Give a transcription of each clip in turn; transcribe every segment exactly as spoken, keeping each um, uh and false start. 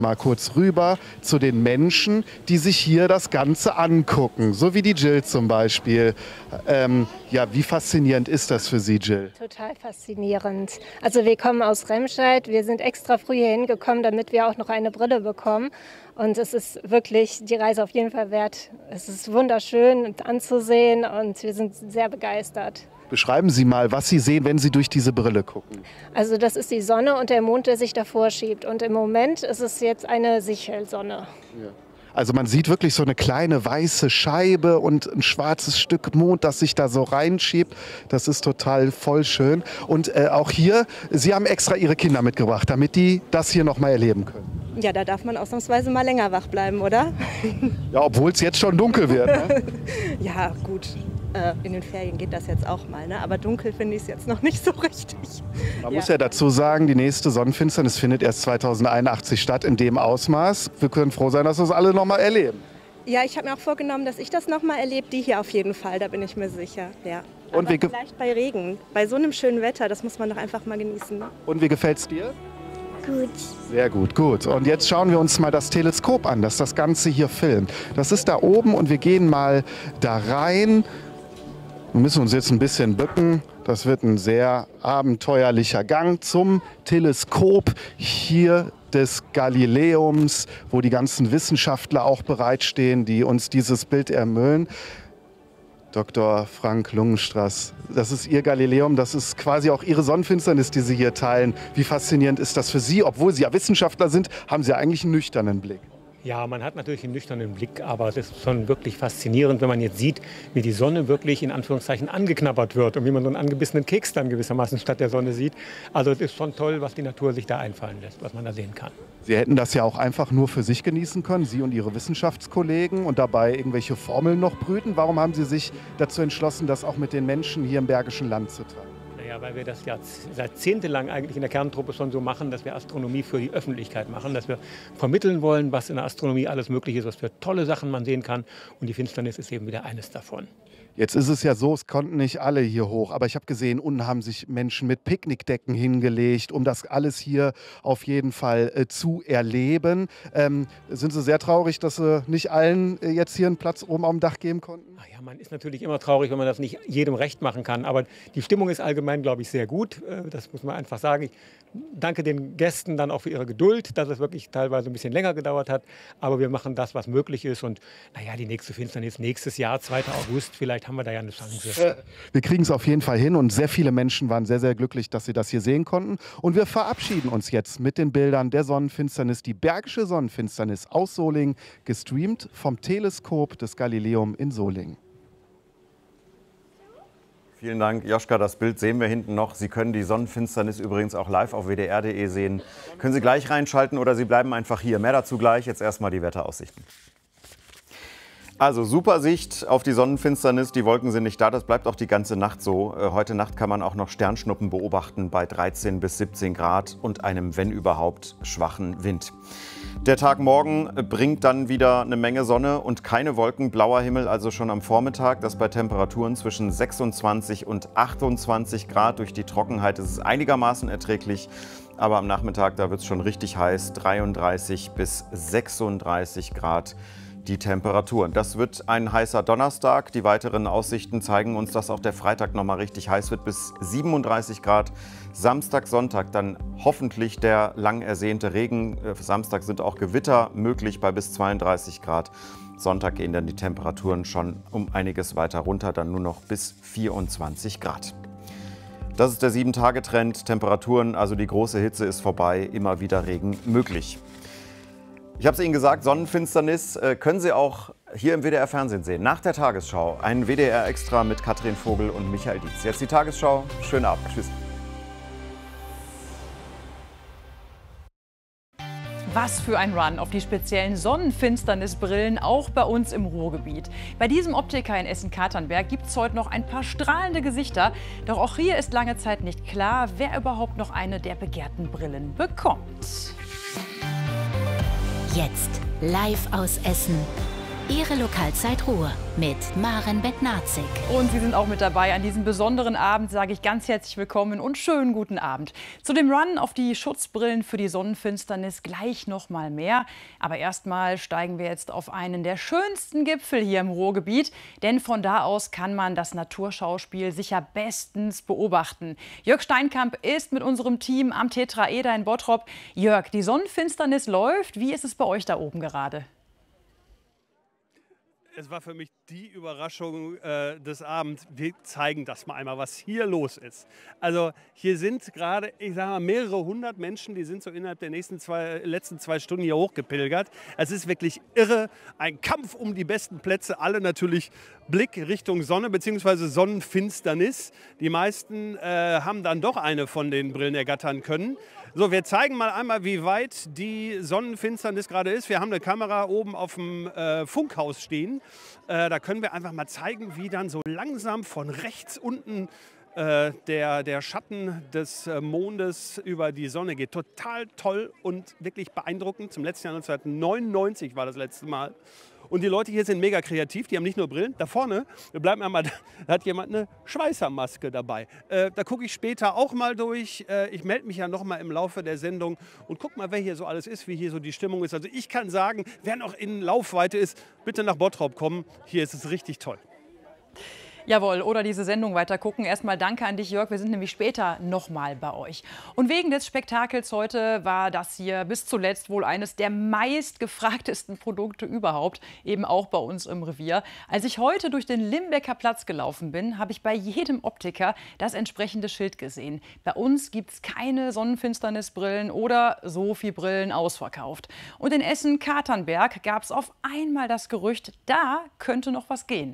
Mal kurz rüber zu den Menschen, die sich hier das Ganze angucken, so wie die Jill zum Beispiel. Ähm, ja, wie faszinierend ist das für Sie, Jill? Total faszinierend. Also wir kommen aus Remscheid, wir sind extra früh hier hingekommen, damit wir auch noch eine Brille bekommen. Und es ist wirklich die Reise auf jeden Fall wert. Es ist wunderschön anzusehen und wir sind sehr begeistert. Beschreiben Sie mal, was Sie sehen, wenn Sie durch diese Brille gucken. Also das ist die Sonne und der Mond, der sich davor schiebt. Und im Moment ist es jetzt eine Sichelsonne. Ja. Also man sieht wirklich so eine kleine weiße Scheibe und ein schwarzes Stück Mond, das sich da so reinschiebt. Das ist total voll schön. Und äh, auch hier, Sie haben extra Ihre Kinder mitgebracht, damit die das hier noch mal erleben können. Ja, da darf man ausnahmsweise mal länger wach bleiben, oder? Ja, obwohl es jetzt schon dunkel wird. Ne? Ja, gut. Äh, in den Ferien geht das jetzt auch mal, ne? Aber dunkel finde ich es jetzt noch nicht so richtig. Man ja. muss ja dazu sagen, die nächste Sonnenfinsternis findet erst zweitausendeinundachtzig statt, in dem Ausmaß. Wir können froh sein, dass wir es alle noch mal erleben. Ja, ich habe mir auch vorgenommen, dass ich das noch mal erlebe, die hier auf jeden Fall, da bin ich mir sicher. Ja. Und Aber wie vielleicht bei Regen, bei so einem schönen Wetter, das muss man doch einfach mal genießen. Und wie gefällt es dir? Gut. Sehr gut, gut. Und jetzt schauen wir uns mal das Teleskop an, das das Ganze hier filmt. Das ist da oben und wir gehen mal da rein. Wir müssen uns jetzt ein bisschen bücken. Das wird ein sehr abenteuerlicher Gang zum Teleskop hier des Galileums, wo die ganzen Wissenschaftler auch bereitstehen, die uns dieses Bild ermüllen. Doktor Frank Lungenstraß, das ist Ihr Galileum, das ist quasi auch Ihre Sonnenfinsternis, die Sie hier teilen. Wie faszinierend ist das für Sie? Obwohl Sie ja Wissenschaftler sind, haben Sie eigentlich einen nüchternen Blick. Ja, man hat natürlich einen nüchternen Blick, aber es ist schon wirklich faszinierend, wenn man jetzt sieht, wie die Sonne wirklich in Anführungszeichen angeknabbert wird und wie man so einen angebissenen Keks dann gewissermaßen statt der Sonne sieht. Also es ist schon toll, was die Natur sich da einfallen lässt, was man da sehen kann. Sie hätten das ja auch einfach nur für sich genießen können, Sie und Ihre Wissenschaftskollegen, und dabei irgendwelche Formeln noch brüten. Warum haben Sie sich dazu entschlossen, das auch mit den Menschen hier im Bergischen Land zu teilen? Ja, weil wir das ja jahrzehntelang eigentlich in der Kerntruppe schon so machen, dass wir Astronomie für die Öffentlichkeit machen, dass wir vermitteln wollen, was in der Astronomie alles möglich ist, was für tolle Sachen man sehen kann. Und die Finsternis ist eben wieder eines davon. Jetzt ist es ja so, es konnten nicht alle hier hoch, aber ich habe gesehen, unten haben sich Menschen mit Picknickdecken hingelegt, um das alles hier auf jeden Fall äh, zu erleben. Ähm, sind Sie sehr traurig, dass Sie nicht allen äh, jetzt hier einen Platz oben auf dem Dach geben konnten? Ach ja, man ist natürlich immer traurig, wenn man das nicht jedem recht machen kann, aber die Stimmung ist allgemein, glaube ich, sehr gut. Äh, das muss man einfach sagen. Ich danke den Gästen dann auch für ihre Geduld, dass es wirklich teilweise ein bisschen länger gedauert hat, aber wir machen das, was möglich ist, und naja, die nächste Finsternis nächstes Jahr, zweiter August, vielleicht haben wir da ja eine Chance. Wir kriegen es auf jeden Fall hin und sehr viele Menschen waren sehr, sehr glücklich, dass sie das hier sehen konnten. Und wir verabschieden uns jetzt mit den Bildern der Sonnenfinsternis, die Bergische Sonnenfinsternis aus Solingen, gestreamt vom Teleskop des Galileum in Solingen. Vielen Dank, Joschka. Das Bild sehen wir hinten noch. Sie können die Sonnenfinsternis übrigens auch live auf W D R punkt de sehen. Können Sie gleich reinschalten oder Sie bleiben einfach hier. Mehr dazu gleich. Jetzt erstmal die Wetteraussichten. Also super Sicht auf die Sonnenfinsternis, die Wolken sind nicht da, das bleibt auch die ganze Nacht so. Heute Nacht kann man auch noch Sternschnuppen beobachten bei dreizehn bis siebzehn Grad und einem, wenn überhaupt, schwachen Wind. Der Tag morgen bringt dann wieder eine Menge Sonne und keine Wolken, blauer Himmel, also schon am Vormittag, das bei Temperaturen zwischen sechsundzwanzig und achtundzwanzig Grad. Durch die Trockenheit ist es einigermaßen erträglich, aber am Nachmittag, da wird es schon richtig heiß, dreiunddreißig bis sechsunddreißig Grad. Die Temperaturen. Das wird ein heißer Donnerstag. Die weiteren Aussichten zeigen uns, dass auch der Freitag noch mal richtig heiß wird, bis siebenunddreißig Grad. Samstag, Sonntag dann hoffentlich der lang ersehnte Regen. Samstag sind auch Gewitter möglich bei bis zweiunddreißig Grad. Sonntag gehen dann die Temperaturen schon um einiges weiter runter, dann nur noch bis vierundzwanzig Grad. Das ist der sieben-Tage-Trend. Temperaturen, also die große Hitze ist vorbei, immer wieder Regen möglich. Ich habe es Ihnen gesagt, Sonnenfinsternis äh, können Sie auch hier im W D R-Fernsehen sehen. Nach der Tagesschau ein W D R-Extra mit Katrin Vogel und Michael Dietz. Jetzt die Tagesschau. Schönen Abend. Tschüss. Was für ein Run auf die speziellen Sonnenfinsternisbrillen, auch bei uns im Ruhrgebiet. Bei diesem Optiker in Essen-Katernberg gibt es heute noch ein paar strahlende Gesichter. Doch auch hier ist lange Zeit nicht klar, wer überhaupt noch eine der begehrten Brillen bekommt. Jetzt live aus Essen. Ihre Lokalzeit Ruhr mit Maren Bednarzik. Und Sie sind auch mit dabei. An diesem besonderen Abend sage ich ganz herzlich willkommen und schönen guten Abend. Zu dem Run auf die Schutzbrillen für die Sonnenfinsternis gleich noch mal mehr. Aber erstmal steigen wir jetzt auf einen der schönsten Gipfel hier im Ruhrgebiet. Denn von da aus kann man das Naturschauspiel sicher bestens beobachten. Jörg Steinkamp ist mit unserem Team am Tetraeder in Bottrop. Jörg, die Sonnenfinsternis läuft. Wie ist es bei euch da oben gerade? Es war für mich die Überraschung äh, des Abends. Wir zeigen das mal einmal, was hier los ist. Also hier sind gerade, ich sage mal, mehrere hundert Menschen, die sind so innerhalb der nächsten zwei, letzten zwei Stunden hier hochgepilgert. Es ist wirklich irre. Ein Kampf um die besten Plätze. Alle natürlich Blick Richtung Sonne bzw. Sonnenfinsternis. Die meisten äh, haben dann doch eine von den Brillen ergattern können. So, wir zeigen mal einmal, wie weit die Sonnenfinsternis gerade ist. Wir haben eine Kamera oben auf dem äh, Funkhaus stehen. Äh, da können wir einfach mal zeigen, wie dann so langsam von rechts unten äh, der, der Schatten des äh, Mondes über die Sonne geht. Total toll und wirklich beeindruckend. Zum letzten Jahr neunzehnhundertneunundneunzig war das letzte Mal. Und die Leute hier sind mega kreativ, die haben nicht nur Brillen. Da vorne, wir bleiben einmal, da hat jemand eine Schweißermaske dabei. Äh, da gucke ich später auch mal durch. Äh, ich melde mich ja noch mal im Laufe der Sendung und guck mal, wer hier so alles ist, wie hier so die Stimmung ist. Also ich kann sagen, wer noch in Laufweite ist, bitte nach Bottrop kommen. Hier ist es richtig toll. Jawohl, oder diese Sendung weiter gucken. Erstmal danke an dich, Jörg. Wir sind nämlich später noch mal bei euch. Und wegen des Spektakels heute war das hier bis zuletzt wohl eines der meistgefragtesten Produkte überhaupt, eben auch bei uns im Revier. Als ich heute durch den Limbecker Platz gelaufen bin, habe ich bei jedem Optiker das entsprechende Schild gesehen. Bei uns gibt es keine Sonnenfinsternisbrillen oder Sophie-Brillen ausverkauft. Und in Essen-Katernberg gab es auf einmal das Gerücht, da könnte noch was gehen.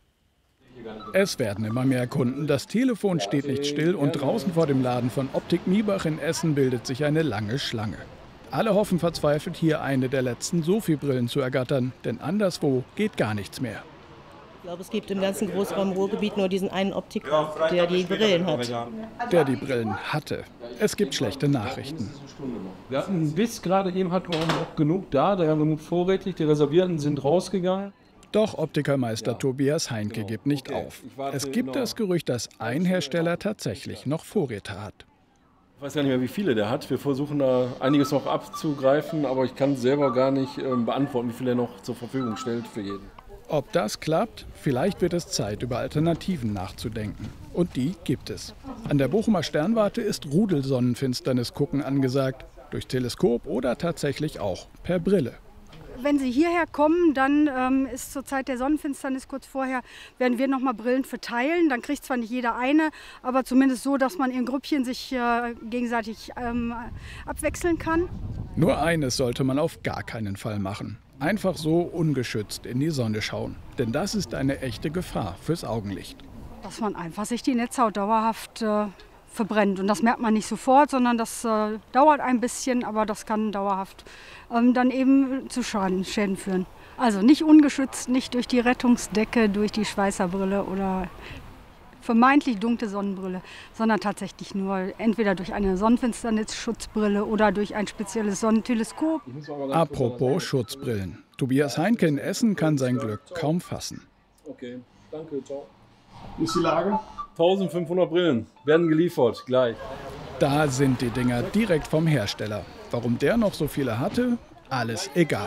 Es werden immer mehr Kunden. Das Telefon steht nicht still und draußen vor dem Laden von Optik Miebach in Essen bildet sich eine lange Schlange. Alle hoffen verzweifelt, hier eine der letzten Sophie-Brillen zu ergattern, denn anderswo geht gar nichts mehr. Ich glaube, es gibt im ganzen Großraum Ruhrgebiet nur diesen einen Optiker, der die Brillen hat. Der die Brillen hatte. Es gibt schlechte Nachrichten. Wir hatten bis gerade eben hatten wir noch genug da, da haben wir genug vorrätig, die Reservierten sind rausgegangen. Doch Optikermeister Tobias Heinke gibt nicht auf. Es gibt das Gerücht, dass ein Hersteller tatsächlich noch Vorräte hat. Ich weiß gar nicht mehr, wie viele der hat. Wir versuchen da einiges noch abzugreifen, aber ich kann selber gar nicht äh, beantworten, wie viel er noch zur Verfügung stellt für jeden. Ob das klappt? Vielleicht wird es Zeit, über Alternativen nachzudenken. Und die gibt es. An der Bochumer Sternwarte ist Rudelsonnenfinsternis gucken angesagt. Durch Teleskop oder tatsächlich auch per Brille. Wenn Sie hierher kommen, dann ähm, ist zur Zeit der Sonnenfinsternis kurz vorher, werden wir noch mal Brillen verteilen. Dann kriegt zwar nicht jeder eine, aber zumindest so, dass man in Grüppchen sich äh, gegenseitig ähm, abwechseln kann. Nur eines sollte man auf gar keinen Fall machen. Einfach so ungeschützt in die Sonne schauen. Denn das ist eine echte Gefahr fürs Augenlicht. Dass man einfach sich die Netzhaut dauerhaft äh, verbrennt. Und das merkt man nicht sofort, sondern das äh, dauert ein bisschen, aber das kann dauerhaft ähm, dann eben zu Schaden, Schäden führen. Also nicht ungeschützt, nicht durch die Rettungsdecke, durch die Schweißerbrille oder vermeintlich dunkle Sonnenbrille, sondern tatsächlich nur entweder durch eine Sonnenfinsternis-Schutzbrille oder durch ein spezielles Sonnenteleskop. Apropos Schutzbrillen. Tobias Heinke in Essen kann sein Glück kaum fassen. Okay, danke, ciao. Wie ist die Lage? eintausendfünfhundert Brillen werden geliefert, gleich. Da sind die Dinger direkt vom Hersteller. Warum der noch so viele hatte, alles egal.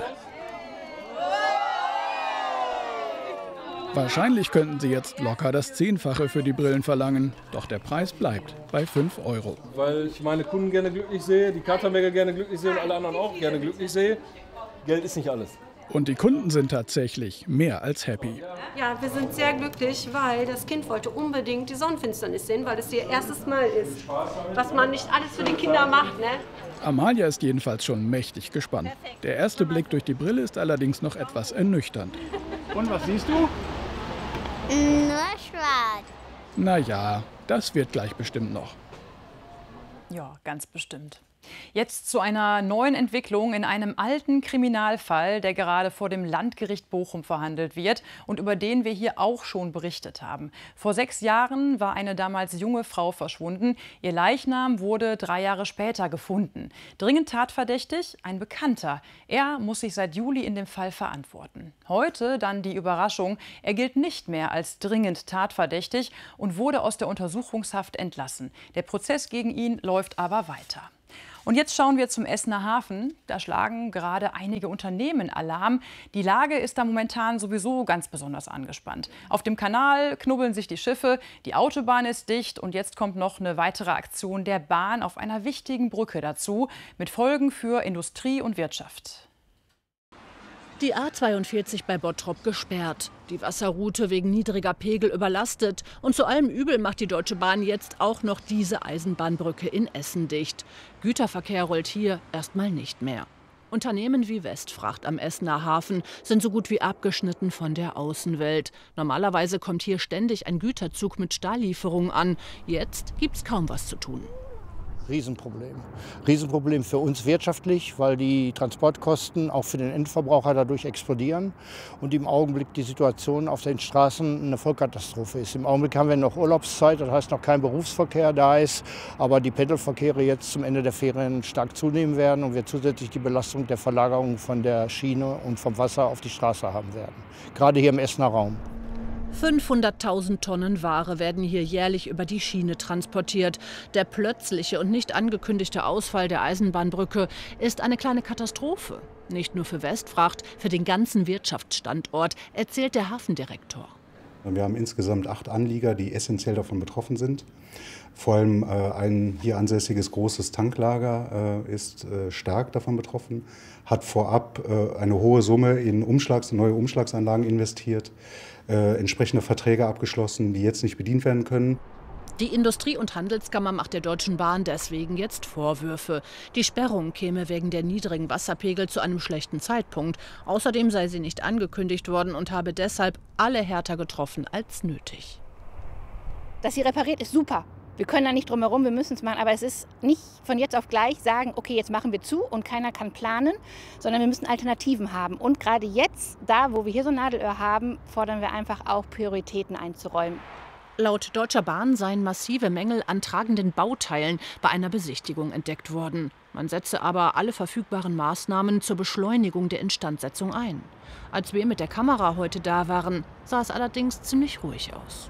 Wahrscheinlich könnten sie jetzt locker das Zehnfache für die Brillen verlangen. Doch der Preis bleibt bei fünf Euro. Weil ich meine Kunden gerne glücklich sehe, die Katernberger gerne glücklich sehe und alle anderen auch gerne glücklich sehe. Geld ist nicht alles. Und die Kunden sind tatsächlich mehr als happy. Ja, wir sind sehr glücklich, weil das Kind wollte unbedingt die Sonnenfinsternis sehen, weil es ihr erstes Mal ist. Was man nicht alles für die Kinder macht, ne? Amalia ist jedenfalls schon mächtig gespannt. Der erste Blick durch die Brille ist allerdings noch etwas ernüchternd. Und was siehst du? Nur schwarz. Na ja, das wird gleich bestimmt noch. Ja, ganz bestimmt. Jetzt zu einer neuen Entwicklung in einem alten Kriminalfall, der gerade vor dem Landgericht Bochum verhandelt wird und über den wir hier auch schon berichtet haben. Vor sechs Jahren war eine damals junge Frau verschwunden. Ihr Leichnam wurde drei Jahre später gefunden. Dringend tatverdächtig ein Bekannter. Er muss sich seit Juli in dem Fall verantworten. Heute dann die Überraschung. Er gilt nicht mehr als dringend tatverdächtig und wurde aus der Untersuchungshaft entlassen. Der Prozess gegen ihn läuft aber weiter. Und jetzt schauen wir zum Essener Hafen. Da schlagen gerade einige Unternehmen Alarm. Die Lage ist da momentan sowieso ganz besonders angespannt. Auf dem Kanal knubbeln sich die Schiffe, die Autobahn ist dicht und jetzt kommt noch eine weitere Aktion der Bahn auf einer wichtigen Brücke dazu, mit Folgen für Industrie und Wirtschaft. Die A zweiundvierzig bei Bottrop gesperrt, die Wasserroute wegen niedriger Pegel überlastet und zu allem Übel macht die Deutsche Bahn jetzt auch noch diese Eisenbahnbrücke in Essen dicht. Güterverkehr rollt hier erstmal nicht mehr. Unternehmen wie Westfracht am Essener Hafen sind so gut wie abgeschnitten von der Außenwelt. Normalerweise kommt hier ständig ein Güterzug mit Stahllieferungen an. Jetzt gibt's kaum was zu tun. Riesenproblem. Riesenproblem für uns wirtschaftlich, weil die Transportkosten auch für den Endverbraucher dadurch explodieren und im Augenblick die Situation auf den Straßen eine Vollkatastrophe ist. Im Augenblick haben wir noch Urlaubszeit, das heißt noch kein Berufsverkehr da ist, aber die Pendelverkehre jetzt zum Ende der Ferien stark zunehmen werden und wir zusätzlich die Belastung der Verlagerung von der Schiene und vom Wasser auf die Straße haben werden. Gerade hier im Essener Raum. fünfhunderttausend Tonnen Ware werden hier jährlich über die Schiene transportiert. Der plötzliche und nicht angekündigte Ausfall der Eisenbahnbrücke ist eine kleine Katastrophe. Nicht nur für Westfracht, für den ganzen Wirtschaftsstandort, erzählt der Hafendirektor. Wir haben insgesamt acht Anlieger, die essentiell davon betroffen sind. Vor allem äh, ein hier ansässiges großes Tanklager äh, ist äh, stark davon betroffen, hat vorab äh, eine hohe Summe in Umschlags-, neue Umschlagsanlagen investiert, äh, entsprechende Verträge abgeschlossen, die jetzt nicht bedient werden können. Die Industrie- und Handelskammer macht der Deutschen Bahn deswegen jetzt Vorwürfe. Die Sperrung käme wegen der niedrigen Wasserpegel zu einem schlechten Zeitpunkt. Außerdem sei sie nicht angekündigt worden und habe deshalb alle härter getroffen als nötig. Dass sie repariert, ist super. Wir können da nicht drum herum, wir müssen es machen. Aber es ist nicht von jetzt auf gleich sagen, okay, jetzt machen wir zu und keiner kann planen, sondern wir müssen Alternativen haben. Und gerade jetzt, da wo wir hier so ein Nadelöhr haben, fordern wir einfach auch Prioritäten einzuräumen. Laut Deutscher Bahn seien massive Mängel an tragenden Bauteilen bei einer Besichtigung entdeckt worden. Man setze aber alle verfügbaren Maßnahmen zur Beschleunigung der Instandsetzung ein. Als wir mit der Kamera heute da waren, sah es allerdings ziemlich ruhig aus.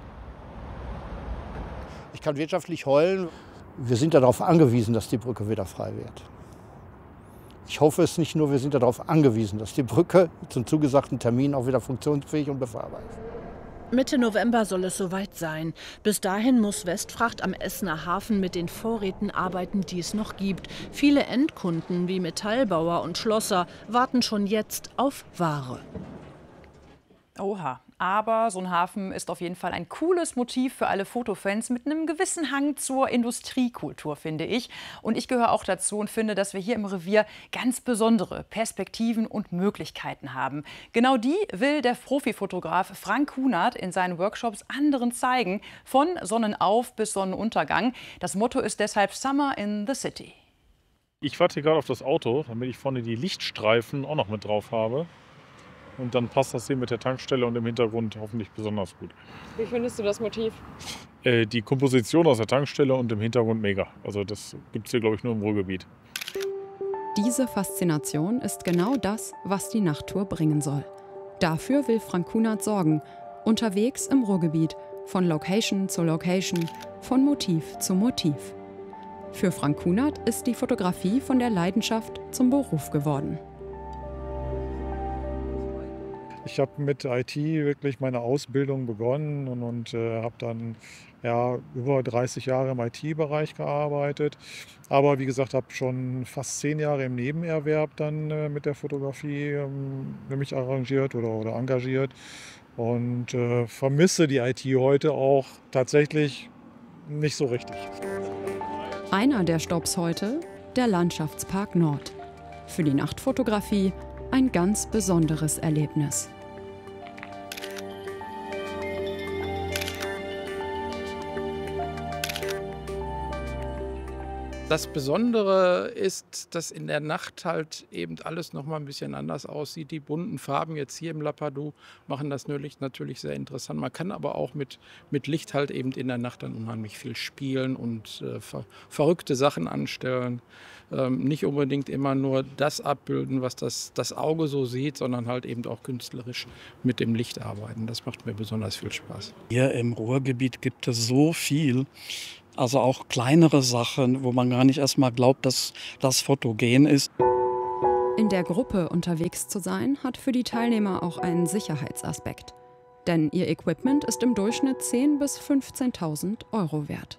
Ich kann wirtschaftlich heulen. Wir sind darauf angewiesen, dass die Brücke wieder frei wird. Ich hoffe es nicht nur, wir sind darauf angewiesen, dass die Brücke zum zugesagten Termin auch wieder funktionsfähig und befahrbar ist. Mitte November soll es soweit sein. Bis dahin muss Westfracht am Essener Hafen mit den Vorräten arbeiten, die es noch gibt. Viele Endkunden wie Metallbauer und Schlosser warten schon jetzt auf Ware. Oha, aber so ein Hafen ist auf jeden Fall ein cooles Motiv für alle Fotofans mit einem gewissen Hang zur Industriekultur, finde ich. Und ich gehöre auch dazu und finde, dass wir hier im Revier ganz besondere Perspektiven und Möglichkeiten haben. Genau die will der Profifotograf Frank Kunert in seinen Workshops anderen zeigen, von Sonnenauf bis Sonnenuntergang. Das Motto ist deshalb Summer in the City. Ich warte gerade auf das Auto, damit ich vorne die Lichtstreifen auch noch mit drauf habe. Und dann passt das hier mit der Tankstelle und im Hintergrund hoffentlich besonders gut. Wie findest du das Motiv? Äh, die Komposition aus der Tankstelle und im Hintergrund mega. Also das gibt es hier, glaube ich, nur im Ruhrgebiet. Diese Faszination ist genau das, was die Nachttour bringen soll. Dafür will Frank Kunert sorgen. Unterwegs im Ruhrgebiet, von Location zu Location, von Motiv zu Motiv. Für Frank Kunert ist die Fotografie von der Leidenschaft zum Beruf geworden. Ich habe mit I T wirklich meine Ausbildung begonnen und, und äh, habe dann ja, über dreißig Jahre im I T-Bereich gearbeitet. Aber wie gesagt, habe schon fast zehn Jahre im Nebenerwerb dann äh, mit der Fotografie ähm, mich arrangiert oder, oder engagiert. Und äh, vermisse die I T heute auch tatsächlich nicht so richtig. Einer der Stopps heute, der Landschaftspark Nord. Für die Nachtfotografie ein ganz besonderes Erlebnis. Das Besondere ist, dass in der Nacht halt eben alles noch mal ein bisschen anders aussieht. Die bunten Farben jetzt hier im Lappadou machen das natürlich sehr interessant. Man kann aber auch mit, mit Licht halt eben in der Nacht dann unheimlich viel spielen und äh, ver verrückte Sachen anstellen. Ähm, nicht unbedingt immer nur das abbilden, was das, das Auge so sieht, sondern halt eben auch künstlerisch mit dem Licht arbeiten. Das macht mir besonders viel Spaß. Hier im Ruhrgebiet gibt es so viel. Also auch kleinere Sachen, wo man gar nicht erst mal glaubt, dass das fotogen ist. In der Gruppe unterwegs zu sein, hat für die Teilnehmer auch einen Sicherheitsaspekt. Denn ihr Equipment ist im Durchschnitt zehntausend bis fünfzehntausend Euro wert.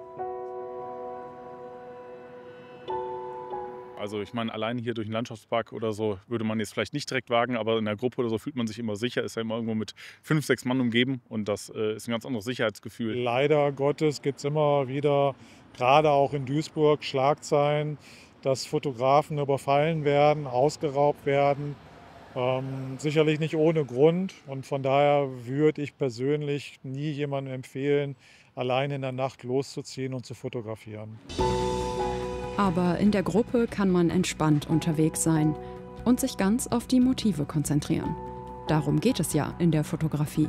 Also ich meine, allein hier durch den Landschaftspark oder so würde man jetzt vielleicht nicht direkt wagen, aber in der Gruppe oder so fühlt man sich immer sicher, ist ja immer irgendwo mit fünf, sechs Mann umgeben und das äh, ist ein ganz anderes Sicherheitsgefühl. Leider Gottes gibt es immer wieder, gerade auch in Duisburg, Schlagzeilen, dass Fotografen überfallen werden, ausgeraubt werden. Ähm, sicherlich nicht ohne Grund und von daher würde ich persönlich nie jemandem empfehlen, allein in der Nacht loszuziehen und zu fotografieren. Aber in der Gruppe kann man entspannt unterwegs sein und sich ganz auf die Motive konzentrieren. Darum geht es ja in der Fotografie.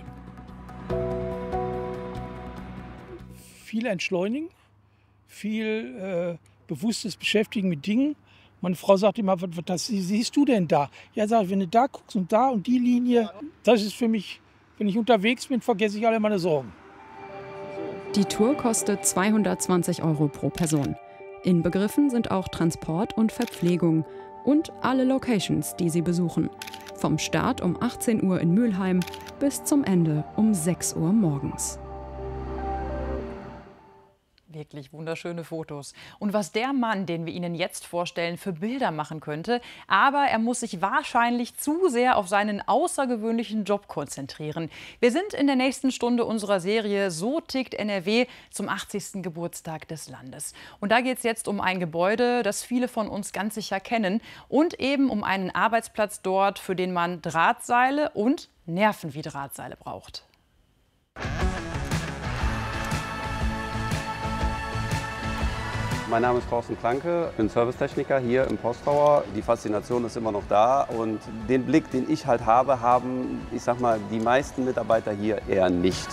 Viel entschleunigen, viel äh, bewusstes Beschäftigen mit Dingen. Meine Frau sagt immer, was, was siehst du denn da? Ja, sag ich, wenn du da guckst und da und die Linie, das ist für mich, wenn ich unterwegs bin, vergesse ich alle meine Sorgen. Die Tour kostet zweihundertzwanzig Euro pro Person. Inbegriffen sind auch Transport und Verpflegung und alle Locations, die Sie besuchen. Vom Start um achtzehn Uhr in Mülheim bis zum Ende um sechs Uhr morgens. Wirklich wunderschöne Fotos. Und was der Mann, den wir Ihnen jetzt vorstellen, für Bilder machen könnte, aber er muss sich wahrscheinlich zu sehr auf seinen außergewöhnlichen Job konzentrieren. Wir sind in der nächsten Stunde unserer Serie So tickt N R W zum achtzigsten Geburtstag des Landes. Und da geht es jetzt um ein Gebäude, das viele von uns ganz sicher kennen und eben um einen Arbeitsplatz dort, für den man Drahtseile und Nerven wie Drahtseile braucht. Mein Name ist Thorsten Klanke, ich bin Servicetechniker hier im Posttower. Die Faszination ist immer noch da und den Blick, den ich halt habe, haben, ich sag mal, die meisten Mitarbeiter hier eher nicht.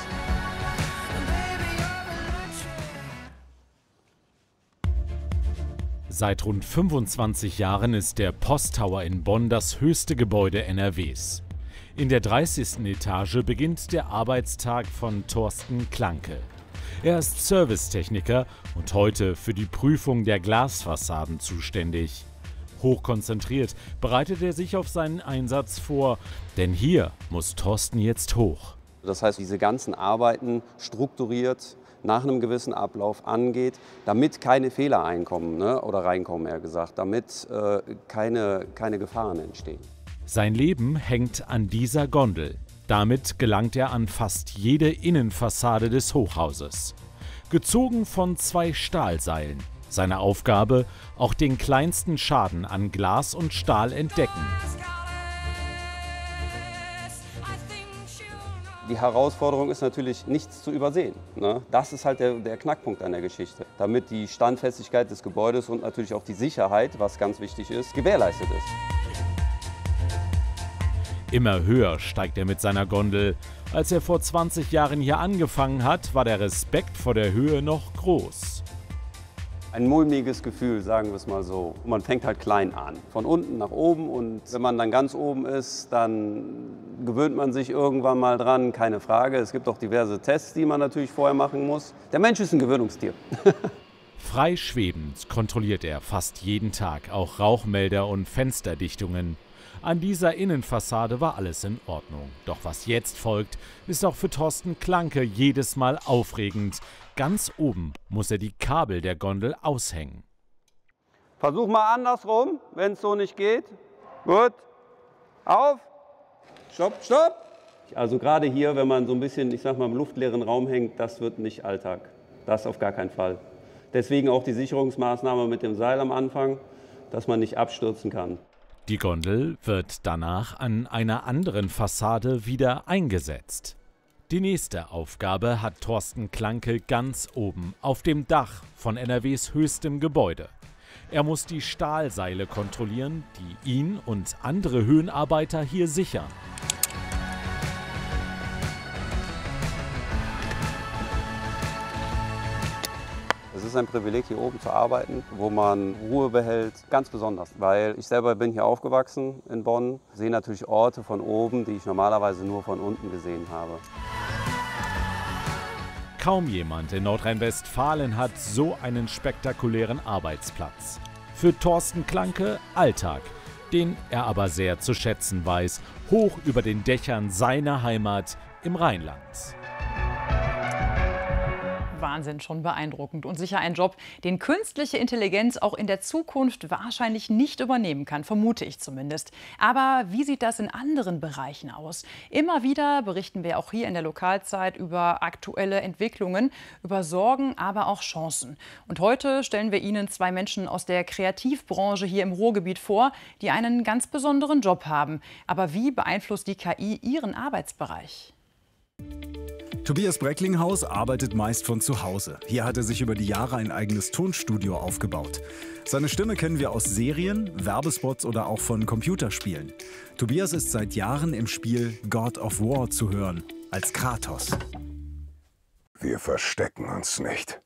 Seit rund fünfundzwanzig Jahren ist der Posttower in Bonn das höchste Gebäude N R Ws. In der dreißigsten Etage beginnt der Arbeitstag von Thorsten Klanke. Er ist Servicetechniker und heute für die Prüfung der Glasfassaden zuständig. Hochkonzentriert bereitet er sich auf seinen Einsatz vor, denn hier muss Thorsten jetzt hoch. Das heißt, diese ganzen Arbeiten strukturiert nach einem gewissen Ablauf angeht, damit keine Fehler einkommen, ne, oder reinkommen, eher gesagt, damit äh, keine, keine Gefahren entstehen. Sein Leben hängt an dieser Gondel. Damit gelangt er an fast jede Innenfassade des Hochhauses. Gezogen von zwei Stahlseilen. Seine Aufgabe, auch den kleinsten Schaden an Glas und Stahl entdecken. Die Herausforderung ist natürlich, nichts zu übersehen, ne? Das ist halt der, der Knackpunkt an der Geschichte. Damit die Standfestigkeit des Gebäudes und natürlich auch die Sicherheit, was ganz wichtig ist, gewährleistet ist. Immer höher steigt er mit seiner Gondel. Als er vor zwanzig Jahren hier angefangen hat, war der Respekt vor der Höhe noch groß. Ein mulmiges Gefühl, sagen wir es mal so. Man fängt halt klein an, von unten nach oben und wenn man dann ganz oben ist, dann gewöhnt man sich irgendwann mal dran, keine Frage. Es gibt auch diverse Tests, die man natürlich vorher machen muss. Der Mensch ist ein Gewöhnungstier. Frei schwebend kontrolliert er fast jeden Tag auch Rauchmelder und Fensterdichtungen. An dieser Innenfassade war alles in Ordnung. Doch was jetzt folgt, ist auch für Thorsten Klanke jedes Mal aufregend. Ganz oben muss er die Kabel der Gondel aushängen. Versuch mal andersrum, wenn es so nicht geht. Gut. Auf. Stopp, stopp. Also gerade hier, wenn man so ein bisschen, ich sag mal, im luftleeren Raum hängt, das wird nicht Alltag. Das auf gar keinen Fall. Deswegen auch die Sicherungsmaßnahme mit dem Seil am Anfang, dass man nicht abstürzen kann. Die Gondel wird danach an einer anderen Fassade wieder eingesetzt. Die nächste Aufgabe hat Thorsten Klanke ganz oben auf dem Dach von N R Ws höchstem Gebäude. Er muss die Stahlseile kontrollieren, die ihn und andere Höhenarbeiter hier sichern. Es ist ein Privileg, hier oben zu arbeiten, wo man Ruhe behält, ganz besonders. Weil ich selber bin hier aufgewachsen in Bonn, sehe natürlich Orte von oben, die ich normalerweise nur von unten gesehen habe. Kaum jemand in Nordrhein-Westfalen hat so einen spektakulären Arbeitsplatz. Für Thorsten Klanke Alltag, den er aber sehr zu schätzen weiß, hoch über den Dächern seiner Heimat im Rheinland. Wahnsinn, schon beeindruckend und sicher ein Job, den künstliche Intelligenz auch in der Zukunft wahrscheinlich nicht übernehmen kann, vermute ich zumindest. Aber wie sieht das in anderen Bereichen aus? Immer wieder berichten wir auch hier in der Lokalzeit über aktuelle Entwicklungen, über Sorgen, aber auch Chancen. Und heute stellen wir Ihnen zwei Menschen aus der Kreativbranche hier im Ruhrgebiet vor, die einen ganz besonderen Job haben. Aber wie beeinflusst die K I ihren Arbeitsbereich? Tobias Brecklinghaus arbeitet meist von zu Hause. Hier hat er sich über die Jahre ein eigenes Tonstudio aufgebaut. Seine Stimme kennen wir aus Serien, Werbespots oder auch von Computerspielen. Tobias ist seit Jahren im Spiel God of War zu hören, als Kratos. Wir verstecken uns nicht.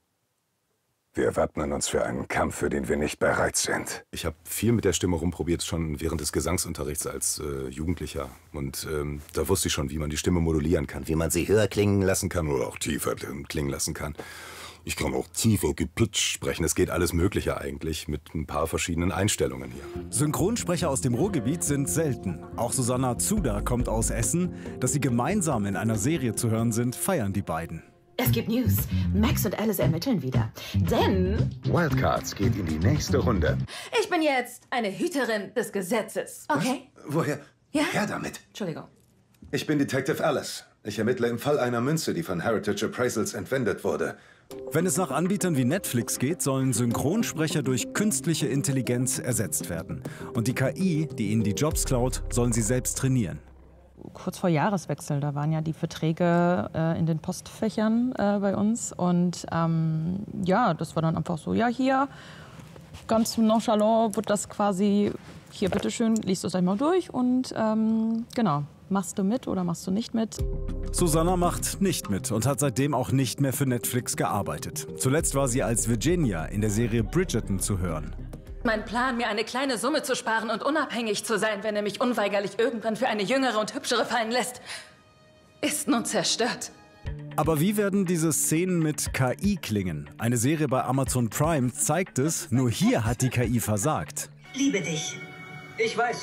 Wir wappnen uns für einen Kampf, für den wir nicht bereit sind. Ich habe viel mit der Stimme rumprobiert, schon während des Gesangsunterrichts als äh, Jugendlicher. Und ähm, da wusste ich schon, wie man die Stimme modulieren kann, wie man sie höher klingen lassen kann oder auch tiefer klingen lassen kann. Ich kann auch tiefer gepitcht sprechen. Es geht alles Mögliche eigentlich mit ein paar verschiedenen Einstellungen hier. Synchronsprecher aus dem Ruhrgebiet sind selten. Auch Susanna Zuda kommt aus Essen. Dass sie gemeinsam in einer Serie zu hören sind, feiern die beiden. Es gibt News. Max und Alice ermitteln wieder. Denn Wildcards geht in die nächste Runde. ich bin jetzt eine Hüterin des Gesetzes. Okay? Was? Woher? Ja? Her damit. Entschuldigung. Ich bin Detective Alice. Ich ermittle im Fall einer Münze, die von Heritage Appraisals entwendet wurde. Wenn es nach Anbietern wie Netflix geht, sollen Synchronsprecher durch künstliche Intelligenz ersetzt werden. Und die K I, die ihnen die Jobs klaut, sollen sie selbst trainieren. Kurz vor Jahreswechsel, da waren ja die Verträge äh, in den Postfächern äh, bei uns. Und ähm, ja, das war dann einfach so, ja hier, ganz nonchalant wird das quasi, hier bitteschön, liest du es einmal durch und ähm, genau, machst du mit oder machst du nicht mit. Susanna macht nicht mit und hat seitdem auch nicht mehr für Netflix gearbeitet. Zuletzt war sie als Virginia in der Serie Bridgerton zu hören. Mein Plan, mir eine kleine Summe zu sparen und unabhängig zu sein, wenn er mich unweigerlich irgendwann für eine jüngere und hübschere fallen lässt, ist nun zerstört. Aber wie werden diese Szenen mit K I klingen? Eine Serie bei Amazon Prime zeigt es, nur hier hat die K I versagt. Liebe dich. Ich weiß.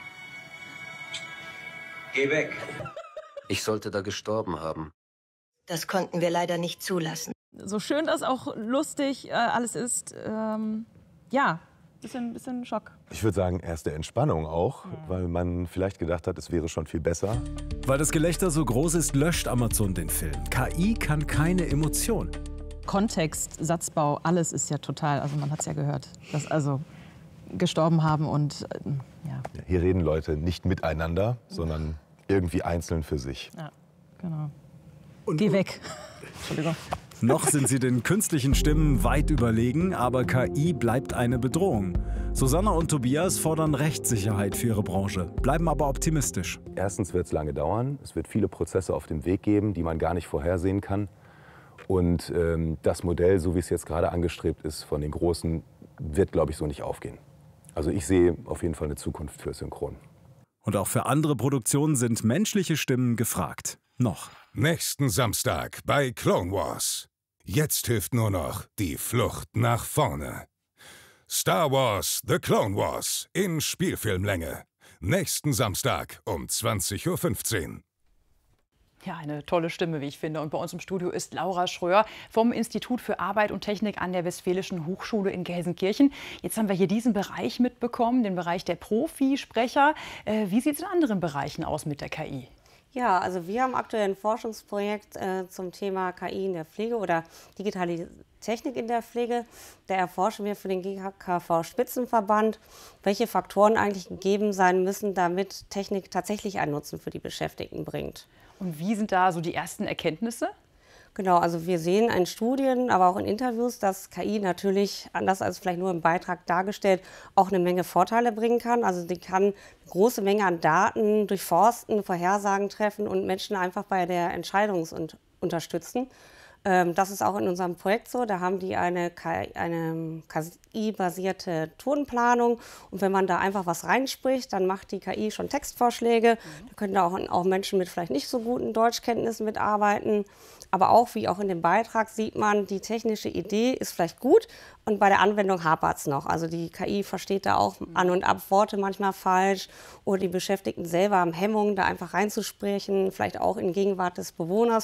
Geh weg. Ich sollte da gestorben haben. Das konnten wir leider nicht zulassen. So schön das auch lustig äh, alles ist, ähm, ja, bisschen, bisschen Schock. Ich würde sagen, erste Entspannung auch, ja. Weil man vielleicht gedacht hat, es wäre schon viel besser. Weil das Gelächter so groß ist, löscht Amazon den Film. K I kann keine Emotion. Kontext, Satzbau, alles ist ja total, also man hat es ja gehört, dass also gestorben haben und äh, ja. Ja. Hier reden Leute nicht miteinander, sondern irgendwie einzeln für sich. Ja, genau. Und, Geh weg. Entschuldigung. Noch sind sie den künstlichen Stimmen weit überlegen, aber K I bleibt eine Bedrohung. Susanna und Tobias fordern Rechtssicherheit für ihre Branche, bleiben aber optimistisch. Erstens wird es lange dauern. Es wird viele Prozesse auf dem Weg geben, die man gar nicht vorhersehen kann. Und ähm, das Modell, so wie es jetzt gerade angestrebt ist von den Großen, wird, glaube ich, so nicht aufgehen. Also ich sehe auf jeden Fall eine Zukunft für Synchron. Und auch für andere Produktionen sind menschliche Stimmen gefragt. Noch. Nächsten Samstag bei Clone Wars. Jetzt hilft nur noch die Flucht nach vorne. Star Wars The Clone Wars in Spielfilmlänge. Nächsten Samstag um zwanzig Uhr fünfzehn. Ja, eine tolle Stimme, wie ich finde. Und bei uns im Studio ist Laura Schröer vom Institut für Arbeit und Technik an der Westfälischen Hochschule in Gelsenkirchen. Jetzt haben wir hier diesen Bereich mitbekommen, den Bereich der Profisprecher. Äh, wie sieht es in anderen Bereichen aus mit der K I? Ja, also wir haben aktuell ein Forschungsprojekt äh, zum Thema K I in der Pflege oder digitale Technik in der Pflege. Da erforschen wir für den G K V-Spitzenverband, welche Faktoren eigentlich gegeben sein müssen, damit Technik tatsächlich einen Nutzen für die Beschäftigten bringt. Und wie sind da so die ersten Erkenntnisse? Genau, also wir sehen in Studien, aber auch in Interviews, dass K I natürlich, anders als vielleicht nur im Beitrag dargestellt, auch eine Menge Vorteile bringen kann. Also die kann eine große Menge an Daten durchforsten, Vorhersagen treffen und Menschen einfach bei der Entscheidung unterstützen. Das ist auch in unserem Projekt so. Da haben die eine K I-basierte Tourenplanung. Und wenn man da einfach was reinspricht, dann macht die K I schon Textvorschläge. Da können da auch, auch Menschen mit vielleicht nicht so guten Deutschkenntnissen mitarbeiten. Aber auch, wie auch in dem Beitrag, sieht man, die technische Idee ist vielleicht gut und bei der Anwendung hapert es noch. Also die K I versteht da auch an und ab Worte manchmal falsch oder die Beschäftigten selber haben Hemmungen, da einfach reinzusprechen, vielleicht auch in Gegenwart des Bewohners.